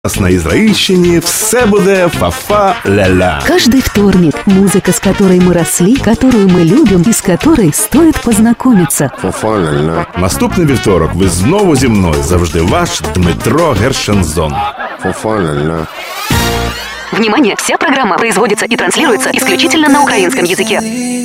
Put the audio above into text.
На Ізраїльщині все буде фа-фа-ля-ля. Каждый вторник музыка, с которой мы росли, которую мы любим и с которой стоит познакомиться. Фа-фа-ля-ля. Наступний вівторок ви знову зі мною. Завжди ваш Дмитро Гершензон. Фа-фа-ля-ля. Внимание! Вся программа производится и транслируется исключительно на украинском языке.